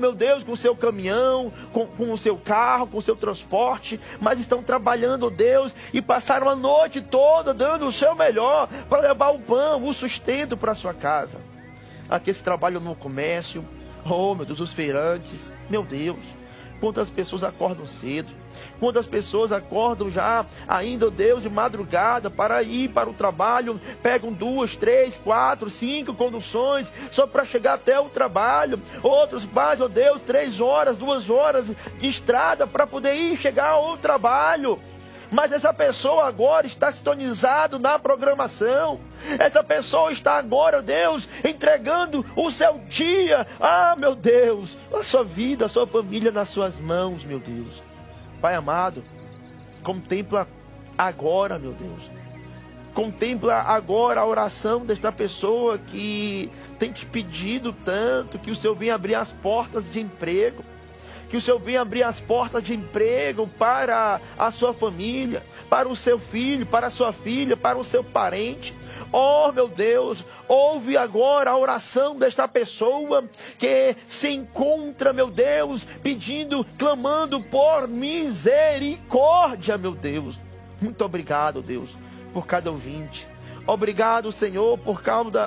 meu Deus, com o seu caminhão, com o seu carro, com o seu transporte, mas estão trabalhando, Deus, e passaram a noite toda dando o seu melhor para levar o pão, o sustento para a sua casa. Aqueles que trabalham no comércio, oh meu Deus, os feirantes, meu Deus, quantas pessoas acordam cedo, quantas pessoas acordam já ainda, Deus, de madrugada para ir para o trabalho, pegam 2, 3, 4, 5 conduções só para chegar até o trabalho. Outros fazem, oh Deus, 3 horas, 2 horas de estrada para poder ir chegar ao trabalho. Mas essa pessoa agora está sintonizado na programação. Essa pessoa está agora, Deus, entregando o seu dia. Ah, meu Deus, a sua vida, a sua família nas suas mãos, meu Deus. Pai amado, contempla agora, meu Deus. Contempla agora a oração desta pessoa que tem te pedido tanto, que o Senhor venha abrir as portas de emprego. Que o Senhor venha abrir as portas de emprego para a sua família, para o seu filho, para a sua filha, para o seu parente. Oh, meu Deus, ouve agora a oração desta pessoa que se encontra, meu Deus, pedindo, clamando por misericórdia, meu Deus. Muito obrigado, Deus, por cada ouvinte. Obrigado, Senhor, por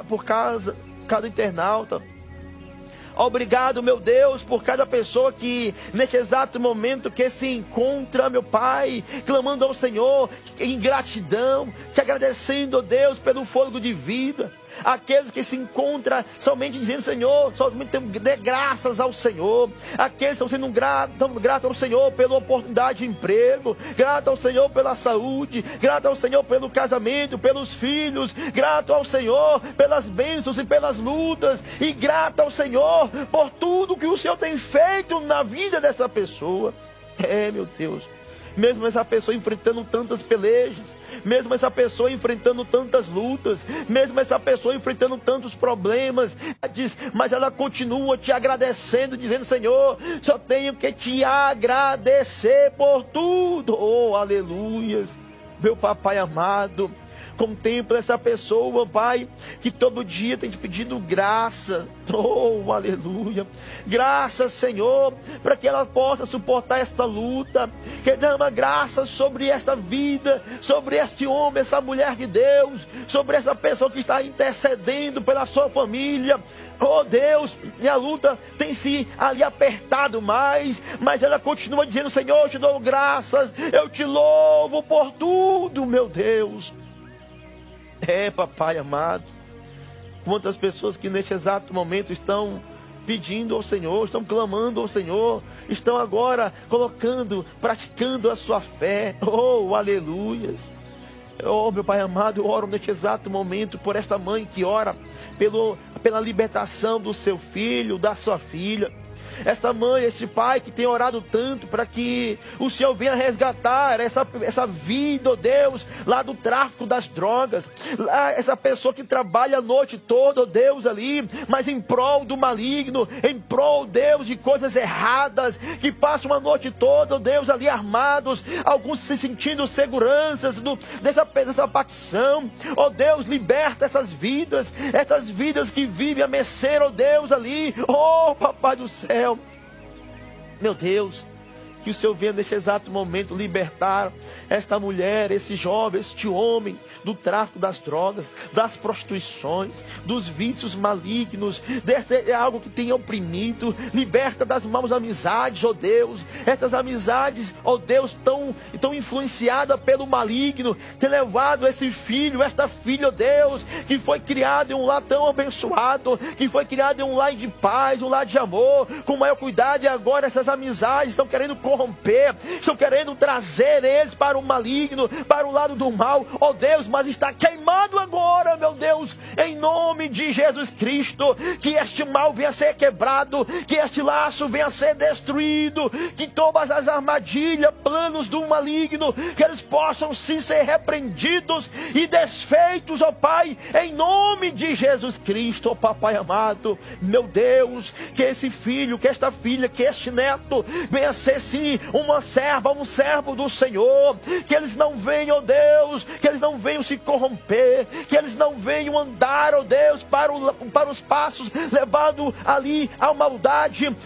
cada internauta. Obrigado, meu Deus, por cada pessoa que neste exato momento que se encontra, meu Pai, clamando ao Senhor em gratidão, te agradecendo, Deus, pelo fôlego de vida. Aqueles que se encontram somente dizendo, Senhor, somente dê graças ao Senhor. Aqueles que estão sendo gratos ao Senhor pela oportunidade de emprego, grato ao Senhor pela saúde, grato ao Senhor pelo casamento, pelos filhos, grato ao Senhor pelas bênçãos e pelas lutas, e grato ao Senhor por tudo que o Senhor tem feito na vida dessa pessoa. Meu Deus, mesmo essa pessoa enfrentando tantas pelejas, mesmo essa pessoa enfrentando tantas lutas, mesmo essa pessoa enfrentando tantos problemas, mas ela continua te agradecendo, dizendo, Senhor, só tenho que te agradecer por tudo. Oh, aleluias, meu papai amado. Contempla essa pessoa, Pai, que todo dia tem te pedido graça. Oh, aleluia. Graças, Senhor, para que ela possa suportar esta luta. Que derrama graça sobre esta vida, sobre este homem, essa mulher de Deus, sobre essa pessoa que está intercedendo pela sua família. Oh, Deus, e a luta tem se ali apertado mais, mas ela continua dizendo, Senhor, eu te dou graças, eu te louvo por tudo, meu Deus. Papai amado, quantas pessoas que neste exato momento estão pedindo ao Senhor, estão clamando ao Senhor, estão agora praticando a sua fé. Oh, aleluias. Oh, meu Pai amado, eu oro neste exato momento por esta mãe que ora pela libertação do seu filho, da sua filha. Esta mãe, esse pai que tem orado tanto para que o Senhor venha resgatar essa vida, oh Deus, lá do tráfico das drogas, lá, essa pessoa que trabalha a noite toda, oh Deus, ali, mas em prol do maligno, em prol, Deus, de coisas erradas, que passam a noite toda, oh Deus, ali armados, alguns se sentindo seguranças dessa facção. Oh Deus, liberta essas vidas que vivem a mercê, oh Deus, ali, oh Papai do céu. Meu Deus, que o Senhor venha neste exato momento libertar esta mulher, esse jovem, este homem do tráfico das drogas, das prostituições, dos vícios malignos, é algo que tem oprimido. Liberta das maus amizades, ó Deus, estas amizades, ó Deus, tão influenciadas pelo maligno, ter levado esse filho, esta filha, ó Deus, que foi criado em um lar tão abençoado, que foi criado em um lar de paz, um lar de amor, com maior cuidado, e agora essas amizades estão querendo corromper, estão querendo trazer eles para o maligno, para o lado do mal, ó Deus, mas está queimado agora, meu Deus, em nome de Jesus Cristo, que este mal venha a ser quebrado, que este laço venha a ser destruído, que todas as armadilhas, planos do maligno, que eles possam sim ser repreendidos e desfeitos, ó Pai, em nome de Jesus Cristo, ó Papai amado, meu Deus, que esse filho, que esta filha, que este neto venha a ser sim uma serva, um servo do Senhor, que eles não venham, ó Deus, que eles não venham se corromper, que eles não venham andar, ó Deus, para os passos levando ali à maldade,